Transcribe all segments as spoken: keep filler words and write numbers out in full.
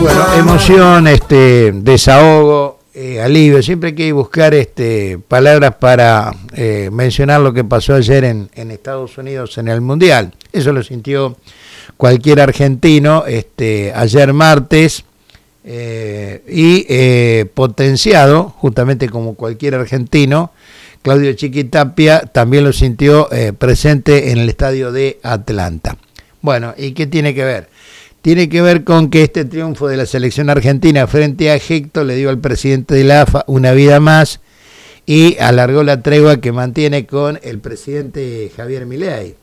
Bueno, emoción, este, desahogo, eh, alivio. Siempre hay que buscar este, palabras para eh, mencionar lo que pasó ayer en, en Estados Unidos en el Mundial. Eso lo sintió cualquier argentino este, ayer martes eh, y eh, potenciado, justamente como cualquier argentino, Claudio Chiquitapia también lo sintió eh, presente en el estadio de Atlanta. Bueno, ¿y qué tiene que ver? Tiene que ver con que este triunfo de la selección argentina frente a Egipto le dio al presidente de la A F A una vida más y alargó la tregua que mantiene con el presidente Javier Milei.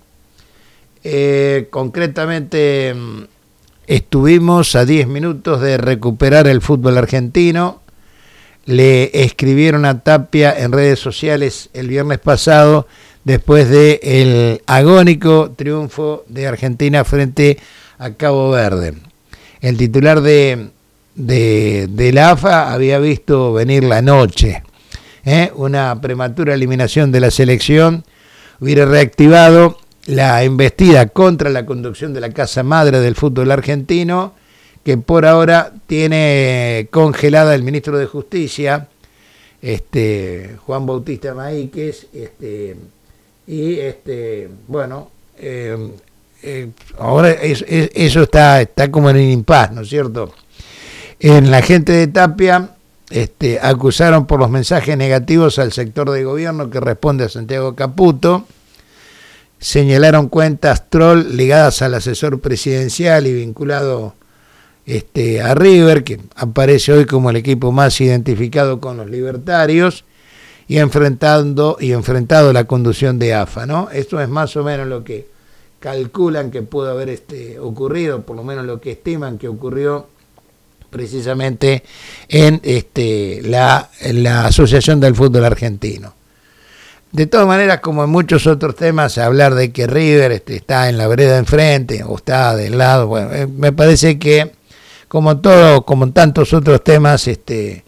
Eh, concretamente, estuvimos a diez minutos de recuperar el fútbol argentino. Le escribieron a Tapia en redes sociales el viernes pasado después del agónico triunfo de Argentina frente a Cabo Verde. El titular de, de, de la A F A había visto venir la noche. ¿eh? Una prematura eliminación de la selección hubiera reactivado la embestida contra la conducción de la casa madre del fútbol argentino, que por ahora tiene congelada el ministro de Justicia, este, Juan Bautista Maíquez, este, y este, bueno, eh, eh, ahora es, es, eso está, está como en un impas, ¿no es cierto? En la gente de Tapia este, acusaron por los mensajes negativos al sector de gobierno que responde a Santiago Caputo. Señalaron cuentas troll ligadas al asesor presidencial y vinculado este, a River, que aparece hoy como el equipo más identificado con los libertarios y enfrentando y enfrentado la conducción de A F A, ¿no? Esto es más o menos lo que calculan que pudo haber este, ocurrido, por lo menos lo que estiman que ocurrió precisamente en este, la, la Asociación del Fútbol Argentino. De todas maneras, como en muchos otros temas, hablar de que River este, está en la vereda enfrente o está del lado, bueno, eh, me parece que como todo, como en tantos otros temas, este,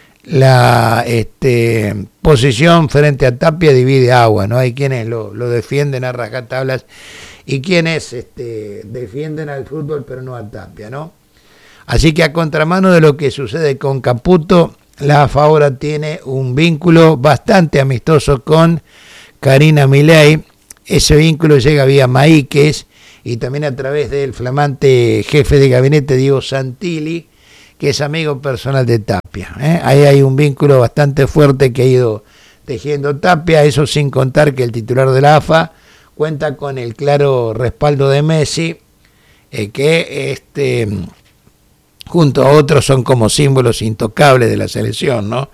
la este, posición frente a Tapia divide agua, ¿no? Hay quienes lo, lo defienden a rajatablas y quienes este, defienden al fútbol pero no a Tapia, ¿no? Así que a contramano de lo que sucede con Caputo, la A F A ahora tiene un vínculo bastante amistoso con Karina Milei. Ese vínculo llega vía Maíquez y también a través del flamante jefe de gabinete Diego Santilli, que es amigo personal de Tapia. ¿eh? Ahí hay un vínculo bastante fuerte que ha ido tejiendo Tapia, eso sin contar que el titular de la A F A cuenta con el claro respaldo de Messi, eh, que este... junto a otros son como símbolos intocables de la selección, ¿no?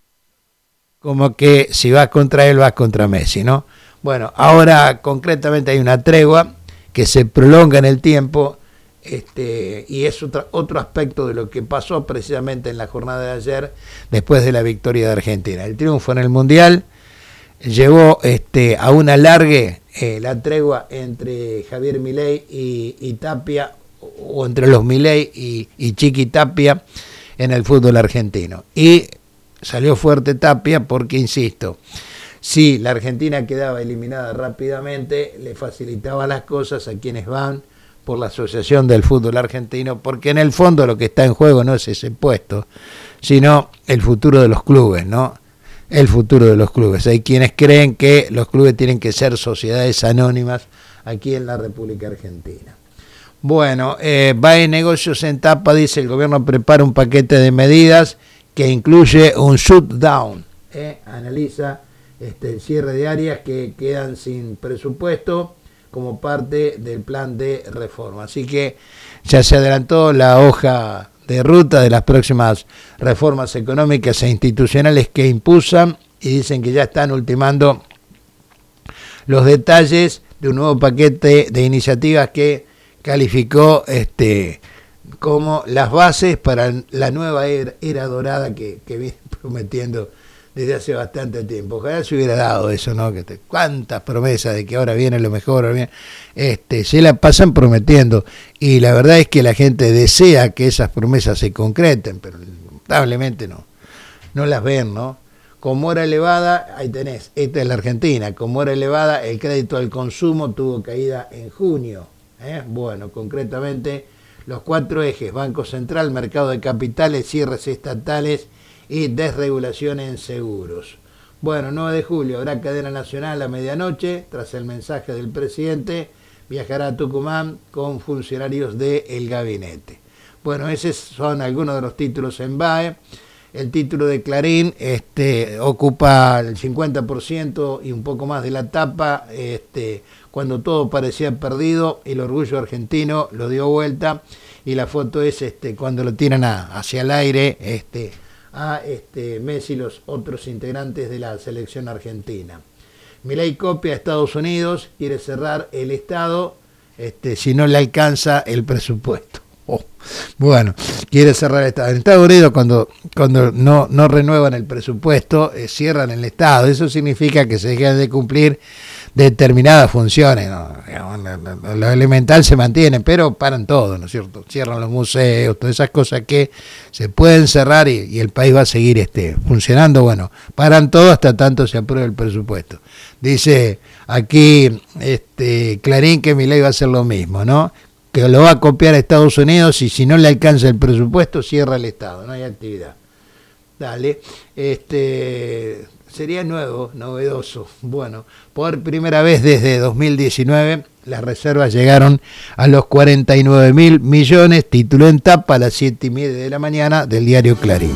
Como que si vas contra él, vas contra Messi, ¿no? Bueno, ahora concretamente hay una tregua que se prolonga en el tiempo este, y es otro, otro aspecto de lo que pasó precisamente en la jornada de ayer después de la victoria de Argentina. El triunfo en el Mundial llevó este, a un alargue eh, la tregua entre Javier Milei y, y Tapia, o entre los Milei y, y Chiqui Tapia en el fútbol argentino. Y salió fuerte Tapia porque, insisto, si la Argentina quedaba eliminada rápidamente, le facilitaba las cosas a quienes van por la Asociación del Fútbol Argentino, porque en el fondo lo que está en juego no es ese puesto, sino el futuro de los clubes, ¿no? El futuro de los clubes. Hay quienes creen que los clubes tienen que ser sociedades anónimas aquí en la República Argentina. Bueno, eh, va en negocios en tapa, dice el gobierno prepara un paquete de medidas que incluye un shutdown, eh, analiza este, el cierre de áreas que quedan sin presupuesto como parte del plan de reforma. Así que ya se adelantó la hoja de ruta de las próximas reformas económicas e institucionales que impulsan y dicen que ya están ultimando los detalles de un nuevo paquete de iniciativas que calificó este como las bases para la nueva era, era dorada que, que viene prometiendo desde hace bastante tiempo. Ojalá se hubiera dado eso, ¿no? Que te, cuántas promesas de que ahora viene lo mejor, ahora viene, este, se la pasan prometiendo y la verdad es que la gente desea que esas promesas se concreten, pero lamentablemente no, no las ven, ¿no? Con mora elevada, ahí tenés, esta es la Argentina, con mora elevada el crédito al consumo tuvo caída en junio. ¿Eh? Bueno, concretamente Los cuatro ejes: Banco Central, mercado de capitales, cierres estatales y desregulación en seguros. Bueno, nueve de julio habrá cadena nacional a medianoche. Tras el mensaje del presidente, viajará a Tucumán con funcionarios del gabinete. Bueno, esos son algunos de los títulos en B A E. El título de Clarín este, ocupa el cincuenta por ciento y un poco más de la tapa. Este, cuando todo parecía perdido, el orgullo argentino lo dio vuelta. Y la foto es este, cuando lo tiran a, hacia el aire este, a este, Messi y los otros integrantes de la selección argentina. Milei copia a Estados Unidos, quiere cerrar el Estado este, si no le alcanza el presupuesto. Oh, bueno, quiere cerrar el Estado. En Estados Unidos, cuando, cuando no, no renuevan el presupuesto, eh, cierran el Estado. Eso significa que se dejan de cumplir determinadas funciones, ¿no? Lo, lo elemental se mantiene, pero paran todo, ¿no es cierto? Cierran los museos, todas esas cosas que se pueden cerrar y, y el país va a seguir este, funcionando. Bueno, paran todo hasta tanto se apruebe el presupuesto. Dice aquí este, Clarín que Milei va a hacer lo mismo, ¿no? Que lo va a copiar a Estados Unidos y si no le alcanza el presupuesto, cierra el Estado, no hay actividad. Dale, este sería nuevo, novedoso. Bueno, por primera vez desde dos mil diecinueve, las reservas llegaron a los cuarenta y nueve mil millones, título en tapa a las siete y media de la mañana del diario Clarín.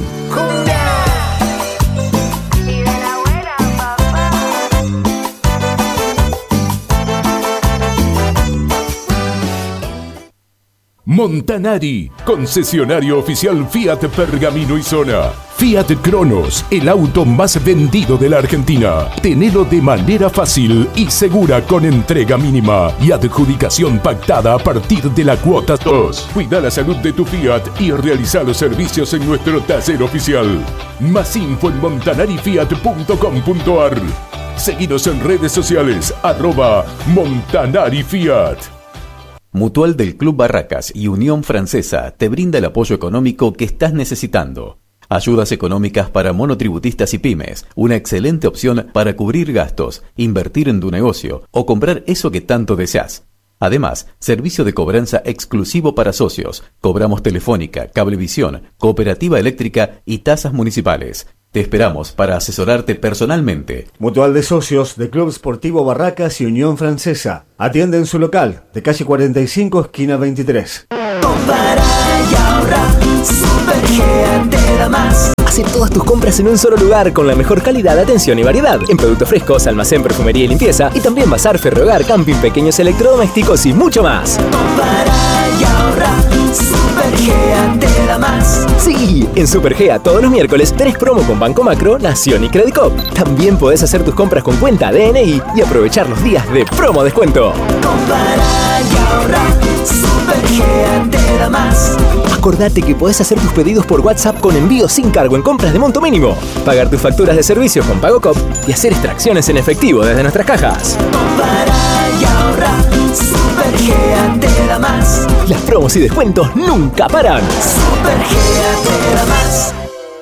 Montanari, concesionario oficial Fiat Pergamino y Zona. Fiat Cronos, el auto más vendido de la Argentina. Tenelo de manera fácil y segura con entrega mínima y adjudicación pactada a partir de la cuota dos. Cuida la salud de tu Fiat y realiza los servicios en nuestro taller oficial. Más info en montanari fiat punto com punto a r. Seguinos en redes sociales, arroba Montanari Fiat. Mutual del Club Barracas y Unión Francesa te brinda el apoyo económico que estás necesitando. Ayudas económicas para monotributistas y pymes, una excelente opción para cubrir gastos, invertir en tu negocio o comprar eso que tanto deseas. Además, servicio de cobranza exclusivo para socios. Cobramos telefónica, cablevisión, cooperativa eléctrica y tasas municipales. Te esperamos para asesorarte personalmente. Mutual de Socios de Club Sportivo Barracas y Unión Francesa. Atiende en su local, de calle cuarenta y cinco, esquina veintitrés. Compara y ahorra, Super G A te da más. Hace todas tus compras en un solo lugar con la mejor calidad, atención y variedad. En productos frescos, almacén, perfumería y limpieza. Y también bazar, ferrohogar, camping, pequeños electrodomésticos y mucho más. Compara y ahorra, Super G A te da más. Sí, en Super G A todos los miércoles tenés promo con Banco Macro, Nación y Credicop. También podés hacer tus compras con cuenta D N I y aprovechar los días de promo descuento. Compara y ahorra, Super G A te da más. Acordate que podés hacer tus pedidos por WhatsApp con envío sin cargo en compras de monto mínimo, pagar tus facturas de servicios con PagoCop y hacer extracciones en efectivo desde nuestras cajas. Compara y ahorra, Super G A te da más. Las promos y descuentos nunca paran. Super G A te da más.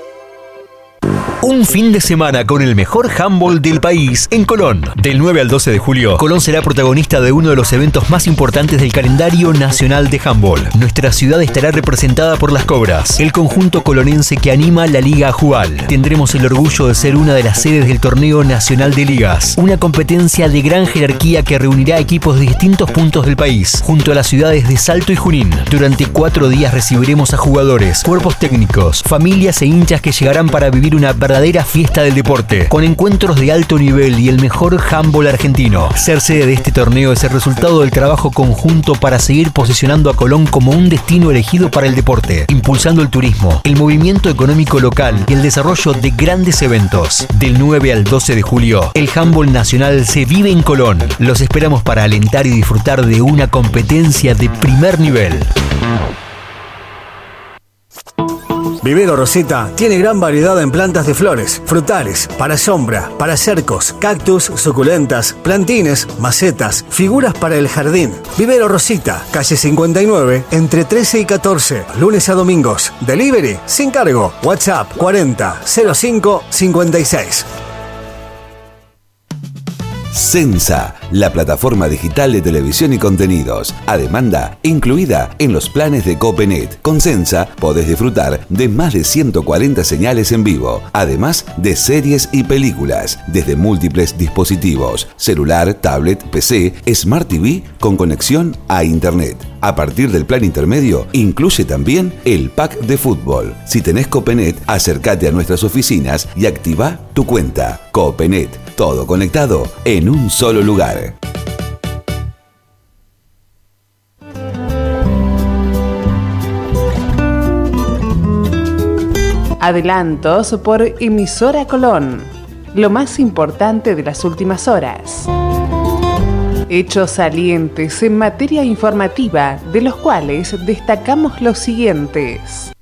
Un fin de semana con el mejor handball del país en Colón. Del nueve al doce de julio, Colón será protagonista de uno de los eventos más importantes del calendario nacional de handball. Nuestra ciudad estará representada por las Cobras, el conjunto colonense que anima la Liga Ajubal. Tendremos el orgullo de ser una de las sedes del Torneo Nacional de Ligas, una competencia de gran jerarquía que reunirá equipos de distintos puntos del país, junto a las ciudades de Salto y Junín. Durante cuatro días recibiremos a jugadores, cuerpos técnicos, familias e hinchas que llegarán para vivir una verdadera verdadera fiesta del deporte, con encuentros de alto nivel y el mejor handball argentino. Ser sede de este torneo es el resultado del trabajo conjunto para seguir posicionando a Colón como un destino elegido para el deporte, impulsando el turismo, el movimiento económico local y el desarrollo de grandes eventos. Del nueve al doce de julio, el handball nacional se vive en Colón. Los esperamos para alentar y disfrutar de una competencia de primer nivel. Vivero Rosita tiene gran variedad en plantas de flores, frutales, para sombra, para cercos, cactus, suculentas, plantines, macetas, figuras para el jardín. Vivero Rosita, calle cincuenta y nueve, entre trece y catorce, lunes a domingos. Delivery, sin cargo. WhatsApp cuarenta cero cinco cincuenta y seis. Sensa, la plataforma digital de televisión y contenidos, a demanda incluida en los planes de Copenet. Con Sensa podés disfrutar de más de ciento cuarenta señales en vivo, además de series y películas, desde múltiples dispositivos, celular, tablet, P C, Smart T V con conexión a Internet. A partir del plan intermedio, incluye también el pack de fútbol. Si tenés Copenet, acércate a nuestras oficinas y activa tu cuenta. Copenet, todo conectado en un solo lugar. Adelantos por Emisora Colón. Lo más importante de las últimas horas. Hechos salientes en materia informativa, de los cuales destacamos los siguientes.